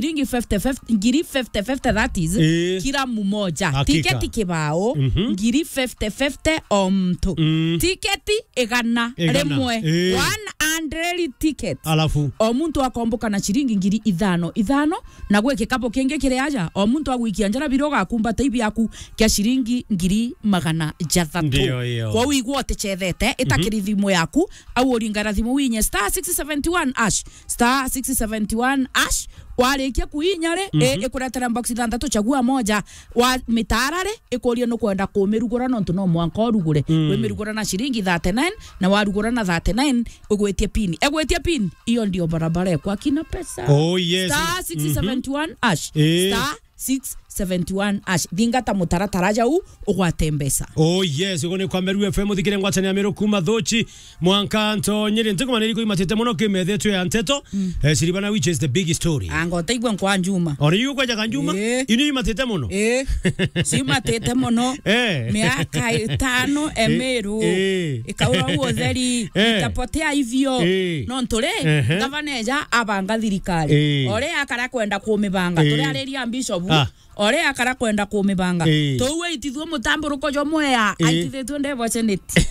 shilingi 50 ngiri 50 that is kila mmoja. Tiketi kibao ngiri 50 omto. Tiketi igana rimwe 100 tickets. Alafu omuntu akomboka na shilingi ngiri ithano na gwe kikapo kenge kire aja omuntu agwikia njara biroga kumbata ibi yaku kya shilingi ngiri magana jathatu. Kwa wigwo techethete itakiri thimu yaku au oringara thimu winye *671 # *671 # warikia kuinyare ikuretera box ithandatu chagua moja wa mitarare ikuria no kwenda kumirugura nontu no mwanka orugure we mirugura na shilingi 39 na warugura na 39 ugwetie pin iyo ndio barabara kwa kina pesa. *671 # *671 # thingata mutarataraja u ugwatembesa. Ugone kwa Meru FM thikire ngwatani ya Meru kuma thochi mwankanto nyiri ntikuma niriko imatete muno kimethetwe ya nteto siribana which is the big story. Angota igwa kwa Njuma. Ori yuko kwa Njuma? Ini imatete muno. Si matete muno. Miaka 5 Emeru. Ikaura uotheri ikapotea hivyo. No ntore gavaneja abanga thirikari. Ore akara kwenda kumibanga. Tore areria bishop. Ore akara kwenda kumibanga. Towe itithwo mutamburuko jo moya aitithetwe ndevo senate.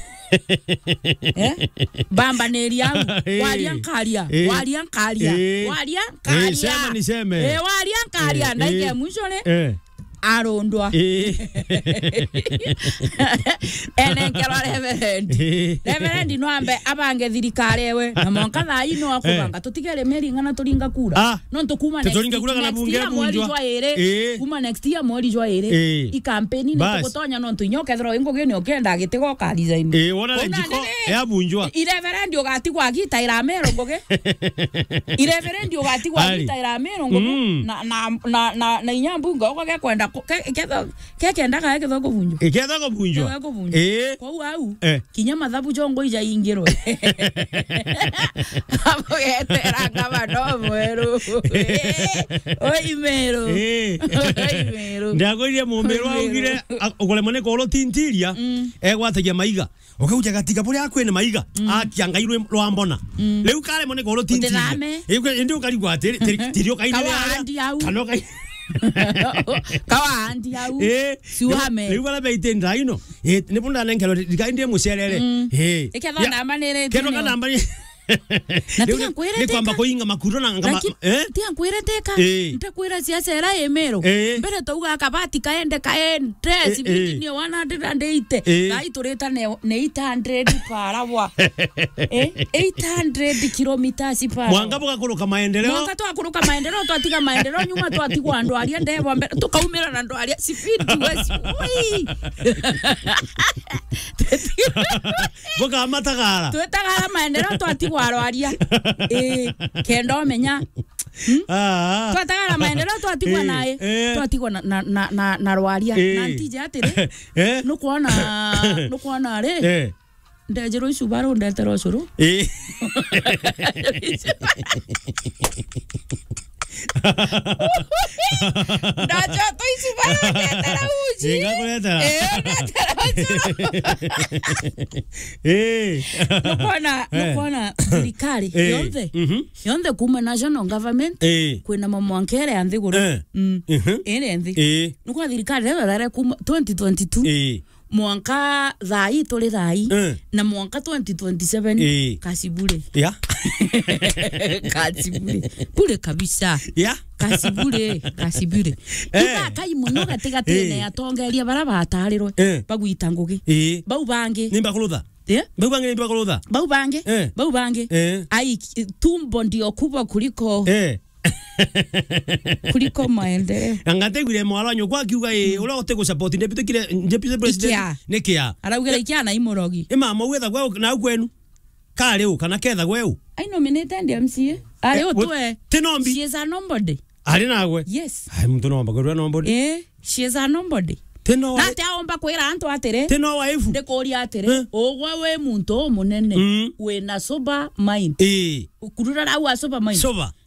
Bamba neria waliankalia sema niseme waliankalia ndaike mwishone arondwa enenkero reverend no ambe abange thirikari ewe na monka thai no akubanga tutigere meri ngana turinga kura no ntukuma next kuma next year mweri jwa ere I campaign ni tukutonya no ntunyoke thro ingoge ni okenda gitigo ka design wona njiko yabunjwa reverend ugatigwa gita iramero ngoge reverend ugatigwa gita iramero ngoge na inyambunga ogoge kwenda kenda ka yake thoko bunjo iketha kubunjwa kwa uau kinya mathabu jongo ija ingiro abo getera kama no mweru oi mero ndagoirie mumbero augire ogole mone ko tintiria egwatagia maiga okauja gatika buri akwene maiga akiangairwe rwambona riu kare mone ko tintiria ndi ukarigwa tirio kaine kanoka kawa andi au siuhame riu bala beite ndaino ni bunda nenkelo dikainde muserere iketha namba nere keno kana namba ni kwamba kuinga makuro na ngama tia kwireteka ntakwira siasa era Emero mbere touga kabati kaende sibiti 180 gai tureta ne 800 parawa 800 kilometers para mwanga bugakuruka maendeleo twatiga maendeleo nyuma twatigwa ndo aria ndevo mbere tukaumira na ndo aria sifiti wesi boga matagara twetagara maendeleo twatigwa arwaria kendo menya twatagara maendeleo twatigwa nae twatigwa na rwaria na ntije atire nukuona re ndejero Subaru ndetero curu ndacho toi Subaru ndetero uji ngakuleta nukuona serikali yonde kuma national government kwina mamwankere anthiguru ene nthi nukuona serikali rero kuma 2022 mwanka thai tuli thai na mwanka 2027 kasibule kasibule bure kabisa kasibule ika kai muno gatigati ne atongeria bara batarirwe bagwita ngugi bau bangi nimba kulutha bau bangi ai tumbo ndio kubwa kuliko maendeleo angategwire mwala nyokwa kiuga ura otego support ndepitekire president nikia araugira ikiana imorogi mama wetha gwe na kwenu kale u kana ketha gwe u I nominate MCA ari utwe tinombi she is a nobody ari nagwe yes ai muntu nomba gwe nobody she is a nobody na te aomba kwira antu atire teno waifu ndikoria atire ogwa we muntu munene we na sober mind ukurura rawa sober mind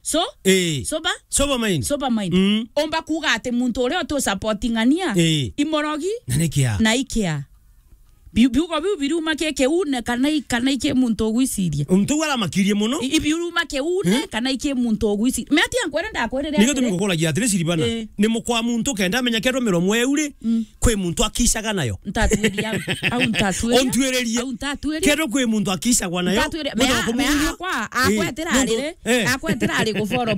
sober mind omba kuga ate muntu ore to supportingania imorogi na ikia biugo biruma ke une kana ike muntu ogwiciria muntu wala makirie muno ibiuruma ke une kana ike muntu ogwiciria me ati ankwere ndakwere nigo tumukolagia atire siribana ni mukwa muntu kenda menya kero mero mweuri kwe muntu akishaga nayo ntatueria au ntatueria kero kwe muntu akishagwa nayo kwa akwetera ari guforo